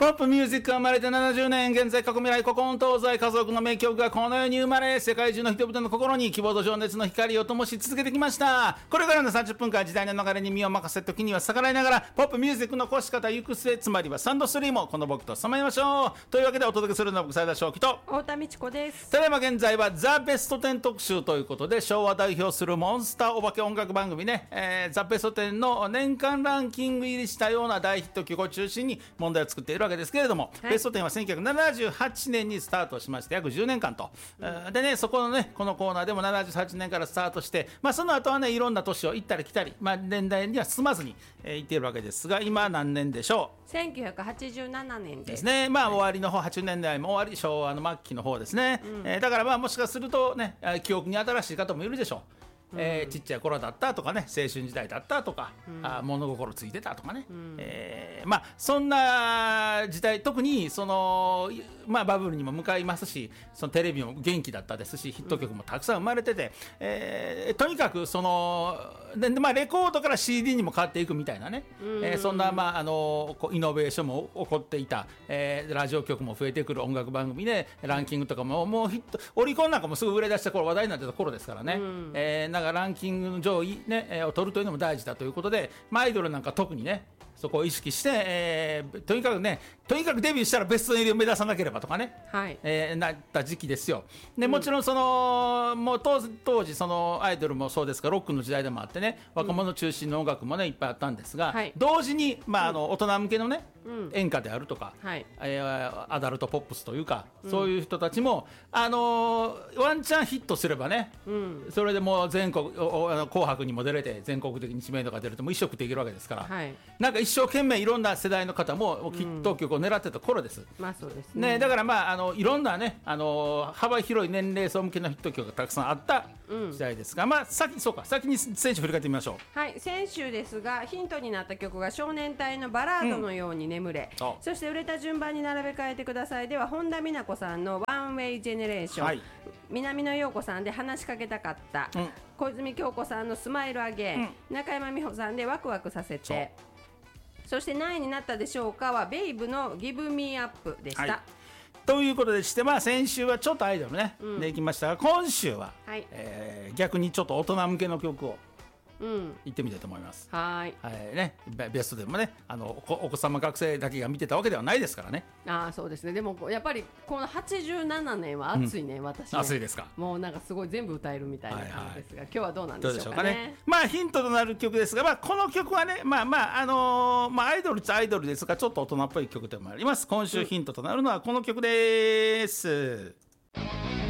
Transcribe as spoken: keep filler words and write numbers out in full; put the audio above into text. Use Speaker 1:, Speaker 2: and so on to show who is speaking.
Speaker 1: ポップミュージックが生まれてななじゅうねん、現在過去未来古今東西家族の名曲がこの世に生まれ、世界中の人々の心に希望と情熱の光を灯し続けてきました。これからのさんじゅっぷんかん、時代の流れに身を任せ、時には逆らいながらポップミュージックの越し方行く末、つまりはサンドストリームをこの僕とさまいましょう。というわけでお届けするのは僕、斉田正樹と
Speaker 2: 太田美智子です。
Speaker 1: ただいま現在はザ・ベストテン特集ということで、昭和代表するモンスターお化け音楽番組ね、えー、ザ・ベストテンの年間ランキング入りしたような大ヒット曲を中心に問題を作っているわけですけれども、はい、ベストテンはせんきゅうひゃくななじゅうはちねんにスタートしまして約じゅうねんかんと、うん、でね、そこのねこのコーナーでもななじゅうはちねんからスタートして、まあ、その後はねいろんな年を行ったり来たり、まあ、年代には進まずに、えー、行っているわけですが、今何年でしょう。
Speaker 2: せんきゅうひゃくはちじゅうななねんです。
Speaker 1: ですね。まあ、終わりの方、はちじゅうねんだいも終わり、昭和の末期の方ですね、うん、えー、だからまあもしかするとね、記憶に新しい方もいるでしょう。えー、ちっちゃい頃だったとかね、青春時代だったとか、うん、あ物心ついてたとかね、うん、えー、まあそんな時代、特にその、まあ、バブルにも向かいますし、そのテレビも元気だったですし、ヒット曲もたくさん生まれてて、うん、えー、とにかくそので、まあ、レコードから シーディー にも変わっていくみたいなね、うん、えー、そんな、まあ、あのこうイノベーションも起こっていた、えー、ラジオ局も増えてくる音楽番組で、ランキングとかももうヒット、オリコンなんかもすぐ売れ出した頃、話題になってた頃ですからね、うん、えーランキングの上位、ね、えー、を取るというのも大事だということで、まあ、アイドルなんか特にねそこを意識して、えー、とにかくねとにかくデビューしたらベスト入りを目指さなければとかね、はい、えー、なった時期ですよ。でもちろんその、うん、もう 当, 当時そのアイドルもそうですがロックの時代でもあってね、若者中心の音楽もねいっぱいあったんですが、はい、同時に、まあ、あの大人向けのね、うん、演歌であるとか、はい、えー、アダルトポップスというか、うん、そういう人たちも、あのー、ワンチャンヒットすればね、うん、それでもう全国紅白にも出れて全国的に知名度が出るともう一色できるわけですから、はい、なんか一生懸命いろんな世代の方もヒット曲を狙ってた頃です、うん、
Speaker 2: まあそうですね。
Speaker 1: ね、だからまああのいろんなね、あの幅広い年齢層向けのヒット曲がたくさんあった時代ですが、うん、まあ先そうか先に先週振り返ってみましょう。
Speaker 2: はい、先週ですがヒントになった曲が少年隊のバラードのように眠れ、うん、そして売れた順番に並べ替えてくださいでは本田美奈子さんのワンウェイジェネレーション、はい、南野陽子さんで話しかけたかった、うん、小泉京子さんのスマイルアゲイン、うん、中山美穂さんでワクワクさせて、 そ, そして何位になったでしょうかはベイブのギブミーアップでした、はい、
Speaker 1: ということでして、まあ、先週はちょっとアイドルね、うん、でいきましたが、今週は、はい、えー、逆にちょっと大人向けの曲をうん、行ってみたいと思います。はい、はいね、ベストでもね、あの お, お子様学生だけが見てたわけではないですからね。
Speaker 2: ああそうですね。でもやっぱりこのはちじゅうななねんは熱いね、うん、私ね。
Speaker 1: 熱いですか。
Speaker 2: もうなんかすごい全部歌えるみたいな感じですが、はいはい、今日はどうなんでしょうかね。どうでしょうかね。
Speaker 1: まあヒントとなる曲ですが、まあ、この曲はね、まあまああのー、まあアイドルっちゃアイドルですが、ちょっと大人っぽい曲でもあります。今週ヒントとなるのはこの曲です。